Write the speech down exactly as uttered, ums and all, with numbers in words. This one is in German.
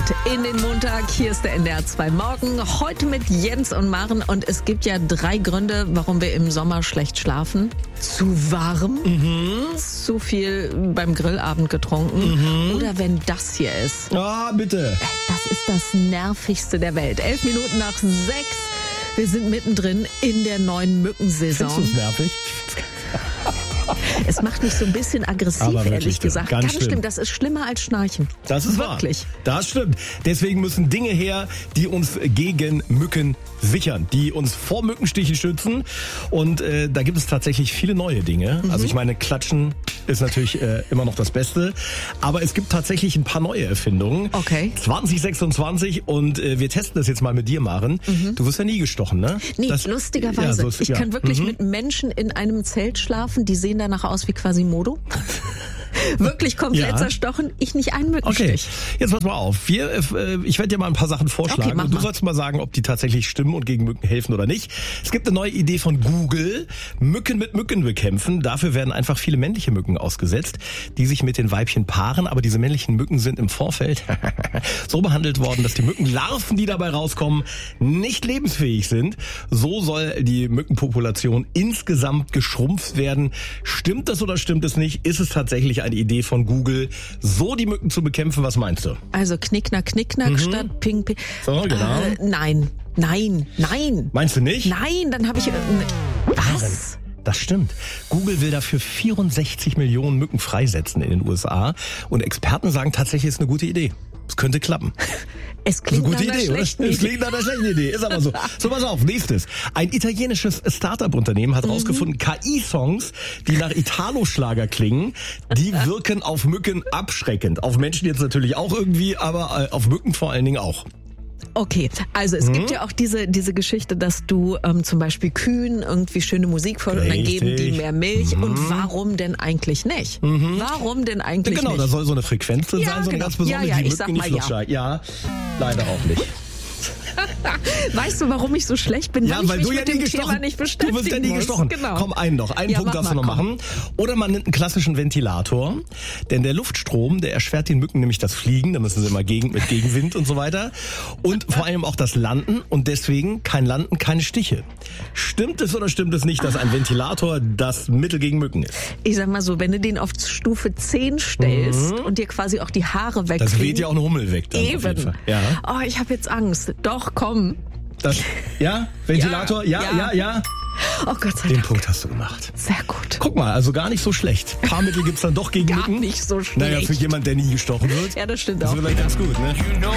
Start in den Montag. Hier ist der N D R zwei Morgen. Heute mit Jens und Maren. Und es gibt ja drei Gründe, warum wir im Sommer schlecht schlafen. Zu warm, mhm. zu viel beim Grillabend getrunken mhm. oder wenn das hier ist. Ah, bitte. Das ist das Nervigste der Welt. Elf Minuten nach sechs. Wir sind mittendrin in der neuen Mückensaison. Findest du es nervig? Es macht mich so ein bisschen aggressiv, Aber ehrlich gesagt. Ganz, Ganz schlimm. schlimm, das ist schlimmer als Schnarchen. Das ist wirklich wahr. Das stimmt. Deswegen müssen Dinge her, die uns gegen Mücken sichern, die uns vor Mückenstichen schützen. Und äh, da gibt es tatsächlich viele neue Dinge. Mhm. Also ich meine, Klatschen ist natürlich äh, immer noch das Beste. Aber es gibt tatsächlich ein paar neue Erfindungen. Okay. zwanzig sechsundzwanzig und äh, wir testen das jetzt mal mit dir, Maren. Mhm. Du wirst ja nie gestochen, ne? Nee, das, lustigerweise. Ja, so ist, ich ja. kann wirklich mhm. mit Menschen in einem Zelt schlafen, die sehen danach aus wie Quasimodo. Wirklich komplett ja. zerstochen, ich nicht einen Mückenstich. Okay, jetzt pass mal auf. Wir, äh, ich werde dir mal ein paar Sachen vorschlagen okay, und du mal. sollst mal sagen, ob die tatsächlich stimmen und gegen Mücken helfen oder nicht. Es gibt eine neue Idee von Google, Mücken mit Mücken bekämpfen. Dafür werden einfach viele männliche Mücken ausgesetzt, die sich mit den Weibchen paaren, aber diese männlichen Mücken sind im Vorfeld so behandelt worden, dass die Mückenlarven, die dabei rauskommen, nicht lebensfähig sind. So soll die Mückenpopulation insgesamt geschrumpft werden. Stimmt das oder stimmt es nicht? Ist es tatsächlich eine Idee von Google, so die Mücken zu bekämpfen? Was meinst du? Also Knickknack, Knickknack mhm. statt Ping, Ping. So, genau. Äh, nein, nein, nein. Meinst du nicht? Nein, dann habe ich... Äh, was? Das stimmt. Google will dafür vierundsechzig Millionen Mücken freisetzen in den U S A. Und Experten sagen tatsächlich, es ist eine gute Idee. Es könnte klappen. Es klingt das ist eine nach gute einer Idee, schlechten oder? Idee. Es klingt nach einer schlechten Idee. Ist aber so. So, pass auf. Nächstes. Ein italienisches Start-up-Unternehmen hat herausgefunden, mhm. K I-Songs, die nach Italo-Schlager klingen, die wirken auf Mücken abschreckend. Auf Menschen jetzt natürlich auch irgendwie, aber auf Mücken vor allen Dingen auch. Okay, also es mhm. gibt ja auch diese diese Geschichte, dass du ähm, zum Beispiel Kühen irgendwie schöne Musik vor und dann geben die mehr Milch. Mhm. Und warum denn eigentlich nicht? Mhm. Warum denn eigentlich ja, genau, nicht? Genau, da soll so eine Frequenz drin ja, sein, so eine genau. ganz besondere, ja, ja, die ich sag Mücken mal nicht ja. ja, leider auch nicht. Weißt du, warum ich so schlecht bin? Ja, weil, weil ich du mich ja mit nie dem gestochen. Thema nicht beschäftigen Du wirst ja nie muss. gestochen. Genau. Komm, einen noch. Einen ja, Punkt darfst mal, du noch komm. machen. Oder man nimmt einen klassischen Ventilator. Denn der Luftstrom, der erschwert den Mücken nämlich das Fliegen. Da müssen sie immer gegen, mit Gegenwind und so weiter. Und vor allem auch das Landen. Und deswegen kein Landen, keine Stiche. Stimmt es oder stimmt es nicht, dass ein Ventilator das Mittel gegen Mücken ist? Ich sag mal so, wenn du den auf Stufe zehn stellst mhm. und dir quasi auch die Haare wegkriegen. Das weht ja auch eine Hummel weg. Dann Eben. Auf jeden Fall. Ja. Oh, ich habe jetzt Angst. Doch, komm. Das, ja? Ventilator? Ja, ja, ja. ja. Oh Gott sei Den Dank. Punkt hast du gemacht. Sehr gut. Guck mal, also gar nicht so schlecht. Paarmittel gibt's dann doch gegen Gar Mücken. nicht so schlecht. Naja, für jemanden, der nie gestochen wird. Ja, das stimmt das auch. ist vielleicht ganz gut, ne?